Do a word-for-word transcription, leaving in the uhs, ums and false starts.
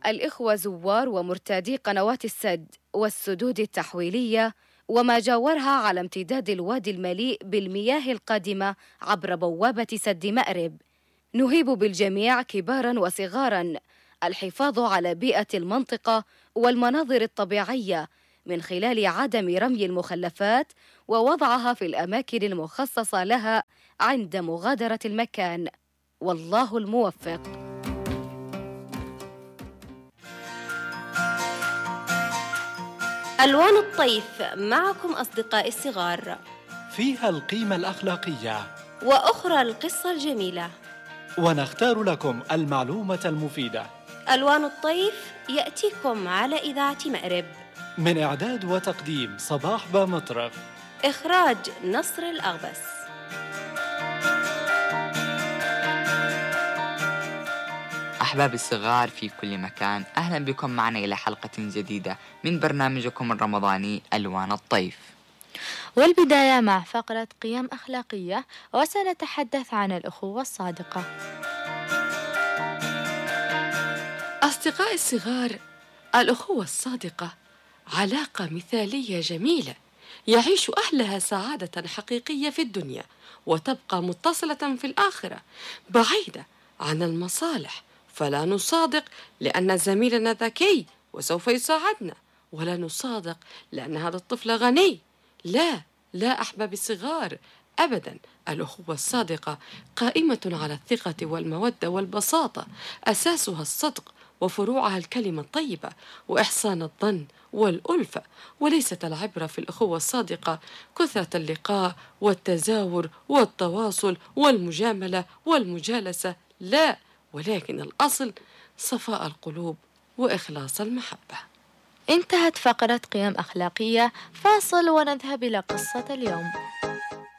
الإخوة زوار ومرتادي قنوات السد والسدود التحويلية وما جاورها على امتداد الوادي المليء بالمياه القادمة عبر بوابة سد مأرب، نهيب بالجميع كباراً وصغاراً الحفاظ على بيئة المنطقة والمناظر الطبيعية من خلال عدم رمي المخلفات ووضعها في الأماكن المخصصة لها عند مغادرة المكان. والله الموفق. ألوان الطيف معكم أصدقائي الصغار، فيها القيمة الأخلاقية وأخرى القصة الجميلة، ونختار لكم المعلومة المفيدة. ألوان الطيف يأتيكم على إذاعة مأرب، من إعداد وتقديم صباح بامطرف، إخراج نصر الأغبس. أحباب الصغار في كل مكان، أهلا بكم معنا إلى حلقة جديدة من برنامجكم الرمضاني ألوان الطيف. والبداية مع فقرة قيم أخلاقية، وسنتحدث عن الأخوة الصادقة. أصدقائي الصغار، الأخوة الصادقة علاقة مثالية جميلة يعيش أهلها سعادة حقيقية في الدنيا، وتبقى متصلة في الآخرة بعيدة عن المصالح. فلا نصادق لأن زميلنا ذكي وسوف يساعدنا، ولا نصادق لأن هذا الطفل غني. لا لا أحبابي الصغار، أبدا. الأخوة الصادقة قائمة على الثقة والمودة والبساطة، أساسها الصدق وفروعها الكلمة الطيبة وإحسان الظن والألفة. وليست العبرة في الأخوة الصادقة كثرة اللقاء والتزاور والتواصل والمجاملة والمجالسة، لا، ولكن الأصل صفاء القلوب وإخلاص المحبة. انتهت فقرة قيم أخلاقية، فاصل ونذهب إلى قصة اليوم.